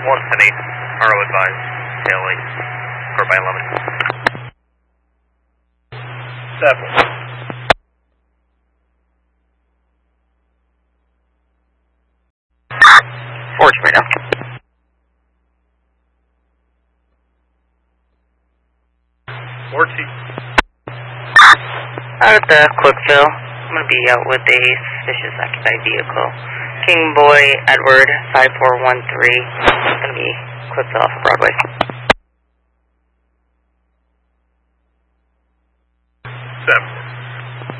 110, RO advised, tail 8, or by 11. 7. Forge right now. Out at the Quickville. I'm going to be out with a suspicious occupied vehicle. King Boy Edward 5413. It's going to be Quickville off of Broadway. 7.